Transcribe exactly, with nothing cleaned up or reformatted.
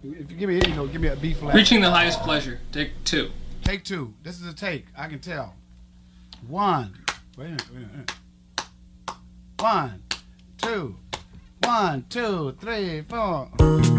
If you give me, you know, give me a B flat. Reaching the highest pleasure. Take two. Take two. This is a take. I can tell. One. Wait a minute. Wait a minute. One, two, one, two, three, four.